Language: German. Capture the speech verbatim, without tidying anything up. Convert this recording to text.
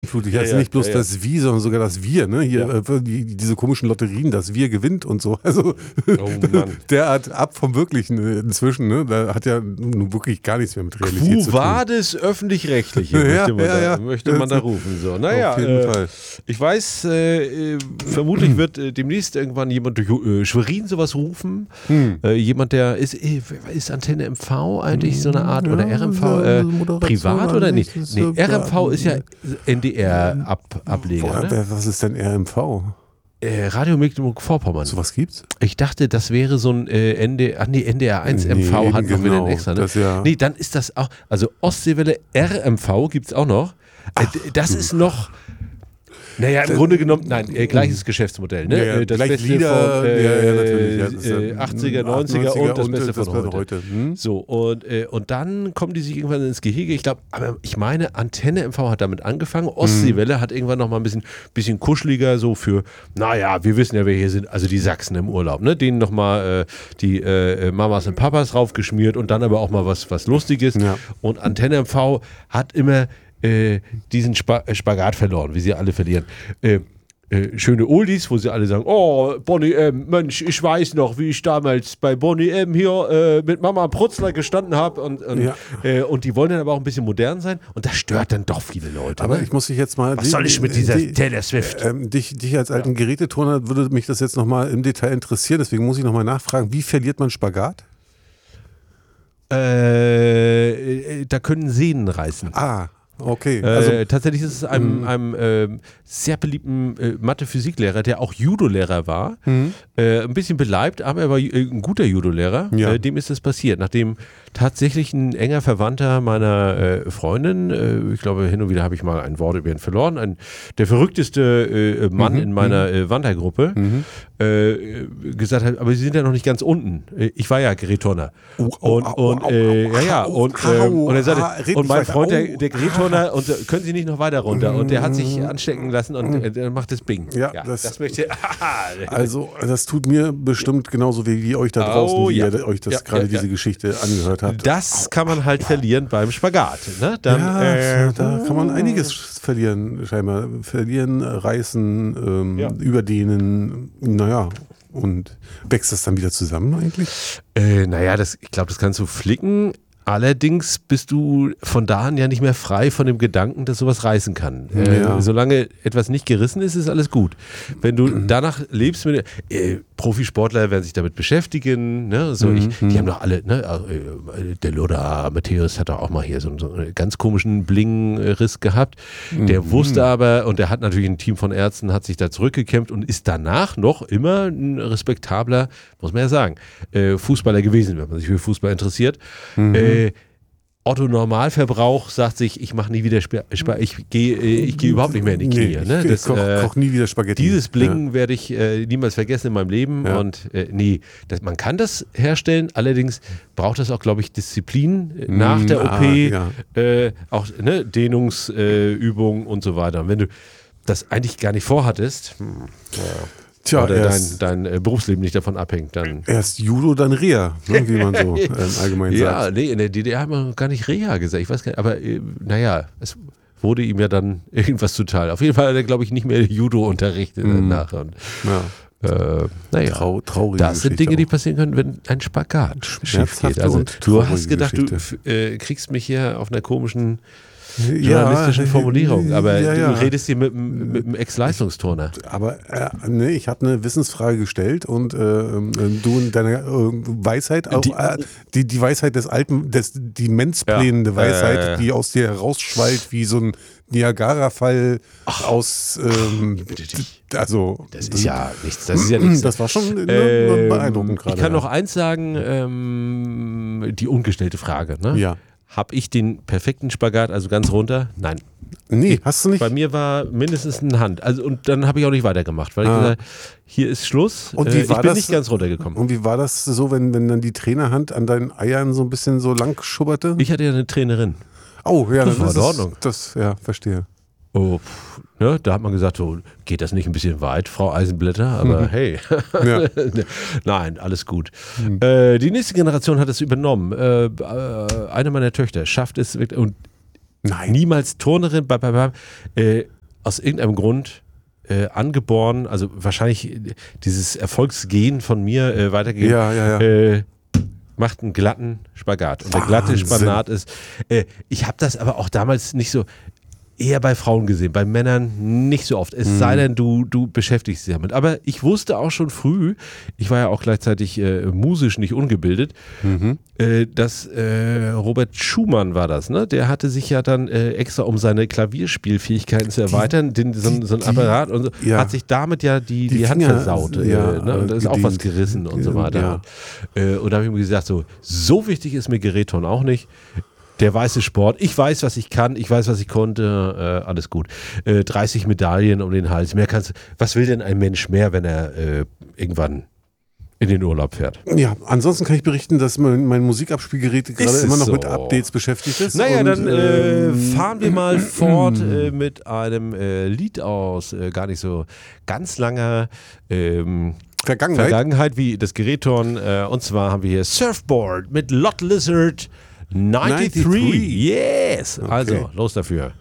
Flutig. Ja, Also ja, nicht bloß ja, ja. das Wie, sondern sogar das Wir, ne? Hier, Ja. äh, die, diese komischen Lotterien, das Wir gewinnt und so. Also Oh Mann. derart ab vom Wirklichen äh, inzwischen, ne? Da hat ja nun wirklich gar nichts mehr mit Realität Quo zu tun. vadis öffentlich-rechtliche, Ja, möchte man, ja, da, ja. möchte man da rufen. So, naja, Auf jeden äh, Fall. ich weiß, äh, äh, vermutlich wird äh, demnächst irgendwann jemand durch äh, Schwerin sowas rufen. Hm. Äh, jemand, der ist, äh, ist Antenne M V eigentlich so eine Art, oder Ja, R M V ja, äh, Moderation privat oder nicht? nicht, das ist Nee, so- R M V ist ja N D R-Ableger. Boah, Ne? wer- Was ist denn R M V? Äh, Radio Mecklenburg-Vorpommern. Sowas gibt's? Ich dachte, das wäre so ein äh, N D R, ach nee, N D R eins M V Nee, hat noch wieder genau, ein extra. Ne? das ja- Nee, dann ist das auch, also Ostseewelle R M V gibt es auch noch. Äh, d- das ist noch, naja, im Grunde genommen, nein, äh, gleiches Geschäftsmodell. Ne? Ja, ja, Äh, das gleich Beste Lieder, von äh, ja, ja, natürlich. Ja, das ist ja äh, achtziger, neunziger und das Beste von heute. Hm? So, und, äh, und dann kommen die sich irgendwann ins Gehege. Ich glaube, aber ich meine, Antenne M V hat damit angefangen. Ostseewelle hat irgendwann noch mal ein bisschen, bisschen kuscheliger, so für, naja, wir wissen ja, wer hier sind, also die Sachsen im Urlaub, ne? Denen noch mal äh, die äh, Mamas und Papas raufgeschmiert und dann aber auch mal was, was Lustiges. Ja. Und Antenne M V hat immer äh, diesen Spa Spagat verloren, wie sie alle verlieren. Äh, Äh, schöne Oldies, wo sie alle sagen, oh, Bonnie M., Mensch, ich weiß noch, wie ich damals bei Bonnie M. hier äh, mit Mama Prutzler gestanden habe und, und, Ja. äh, und die wollen dann aber auch ein bisschen modern sein und das stört dann doch viele Leute. Aber ne? ich muss dich jetzt mal... Was soll ich mit dieser die, Taylor Swift? Ähm, dich, dich als alten Geräteturner würde mich das jetzt nochmal im Detail interessieren, deswegen muss ich nochmal nachfragen, wie verliert man Spagat? Äh, äh, da können Sehnen reißen. Ah, okay. Äh, Also, tatsächlich ist es einem, einem ähm, sehr beliebten äh, Mathe-Physiklehrer, der auch Judo-Lehrer war, äh, ein bisschen beleibt, aber er war äh, ein guter Judo-Lehrer, Ja. äh, dem ist das passiert, nachdem tatsächlich ein enger Verwandter meiner äh, Freundin, äh, ich glaube hin und wieder habe ich mal ein Wort über ihn verloren, ein, der verrückteste äh, Mann in meiner äh, Wandergruppe, äh, gesagt hat, aber Sie sind ja noch nicht ganz unten. Äh, Ich war ja Gerätturner. Oh, oh, Und, au, und au, äh, au, ja, ja, au, und, au, ähm, und er sagte, ah, red und nicht mein weiter. Freund, der, Au. der Gerätturner, und äh, können Sie nicht noch weiter runter? Und der hat sich anstecken lassen und äh, der macht das Bing. Ja, das- das möchte also, das tut mir bestimmt genauso wie, wie euch da draußen, Oh, wie ja. ihr euch das Ja, gerade ja, diese ja. Geschichte angehört habt. Das kann man halt verlieren beim Spagat. Ne? Dann, ja, äh, da kann man einiges verlieren, scheinbar. Verlieren, reißen, ähm, Ja. überdehnen, naja. Und wächst das dann wieder zusammen eigentlich? Äh, naja, das, ich glaube, das kannst du flicken. Allerdings bist du von da an ja nicht mehr frei von dem Gedanken, dass sowas reißen kann. Äh, Ja. Solange etwas nicht gerissen ist, ist alles gut. Wenn du danach lebst, mit, äh, Profisportler werden sich damit beschäftigen. Ne? So ich, die haben doch alle, ne? äh, der Loda Matthäus hat doch auch mal hier so, so einen ganz komischen Bling-Riss gehabt. Der wusste aber, und der hat natürlich ein Team von Ärzten, hat sich da zurückgekämpft und ist danach noch immer ein respektabler, muss man ja sagen, äh, Fußballer gewesen, wenn man sich für Fußball interessiert. Äh, Otto Normalverbrauch sagt sich, ich mache nie wieder Spa Spa ich gehe äh, ich gehe überhaupt nicht mehr in die Knie. Nee, ne? ich das, koch, äh, koch nie wieder Spaghetti. dieses Blingen werde ich äh, niemals vergessen in meinem Leben. Ja. Und äh, nee, das, man kann das herstellen, allerdings braucht das auch, glaube ich, Disziplin äh, nach Mm, der O P, ah, äh, auch ne, Dehnungsübungen äh, und so weiter. Und wenn du das eigentlich gar nicht vorhattest, hm, ja, Tja, oder dein, erst, dein äh, Berufsleben nicht davon abhängt, dann. erst Judo, dann Reha, ne, wie man so ähm, allgemein Ja, sagt. nee, in der D D R haben wir gar nicht Reha gesagt. Ich weiß gar nicht, aber äh, naja, es wurde ihm ja dann irgendwas zuteil. Auf jeden Fall hat er, glaube ich, nicht mehr Judo unterrichtet Mm. danach. Und, Ja. äh, naja, Trau, traurige das sind Geschichte Dinge, die auch. passieren können, wenn ein Spagat schief Schmerzhafte geht. Also, und du traurige hast gedacht, du Geschichte. f- äh, kriegst mich hier auf einer komischen journalistischen ja, Formulierung, aber ja, ja. du redest hier mit, dem- mit einem Ex-Leistungsturner. Aber äh, nee, ich habe eine Wissensfrage gestellt und äh, äh, du in deiner äh, Weisheit, auch, Die- äh, die, die Weisheit des alten, des, die mensplanende Ja. Weisheit, Äh. die aus dir herausschwallt wie so ein Niagara-Fall aus, ähm, bitte dich. also Das ist ja nichts, das ist ja nichts. das war schon ne, Ähm, beeindruckend gerade. Ich kann ja. noch eins sagen, ähm, die ungestellte Frage. Ne? Ja. Habe ich den perfekten Spagat, also ganz runter? Nein. Nee, hast du nicht? Bei mir war mindestens eine Hand. Also, und dann habe ich auch nicht weitergemacht, weil Ah. ich gesagt hier ist Schluss. Und wie Äh, war ich bin das? nicht ganz runtergekommen. Und wie war das so, wenn, wenn dann die Trainerhand an deinen Eiern so ein bisschen so lang schubberte? Ich hatte ja eine Trainerin. oh, ja, Das dann war ist in es- Ordnung. Das, ja, verstehe. Oh, pff, ne, da hat man gesagt, so, geht das nicht ein bisschen weit, Frau Eisenblätter? Aber hey, Ja. nein, alles gut. Äh, die nächste Generation hat es übernommen. Äh, äh, eine meiner Töchter schafft es wirklich, und Nein. Niemals Turnerin, bla, bla, bla, äh, aus irgendeinem Grund äh, angeboren, also wahrscheinlich dieses Erfolgsgen von mir äh, weitergegeben, Ja, ja, ja. Äh, macht einen glatten Spagat. Und der glatte Wahnsinn. Spagat ist, äh, ich habe das aber auch damals nicht so, eher bei Frauen gesehen, bei Männern nicht so oft. Es mhm. sei denn, du, du beschäftigst dich damit. Aber ich wusste auch schon früh, ich war ja auch gleichzeitig äh, musisch nicht ungebildet, mhm. äh, dass äh, Robert Schumann war das, ne? Der hatte sich ja dann äh, extra, um seine Klavierspielfähigkeiten zu erweitern, den, so, so ein Apparat und so, ja. hat sich damit ja die, die, die Hand Finger, versaut. Ja, äh, ne? Und da ist auch was gerissen und so weiter. Ja. Äh, und da habe ich mir gesagt, so, so wichtig ist mir Gerätton auch nicht. Der weiße Sport, ich weiß, was ich kann, ich weiß, was ich konnte, äh, alles gut. Äh, dreißig Medaillen um den Hals, mehr kannst was will denn ein Mensch mehr, wenn er äh, irgendwann in den Urlaub fährt? Ja, ansonsten kann ich berichten, dass mein, mein Musikabspielgerät gerade immer noch so? mit Updates beschäftigt ist. Naja, und, dann äh, ähm, fahren wir mal fort äh, mit einem äh, Lied aus äh, gar nicht so ganz langer ähm, Vergangenheit. Vergangenheit wie das Gerätton. Äh, und zwar haben wir hier Surfboard mit Lot Lizard. neunundneunzig, yes! Okay. Also, los dafür.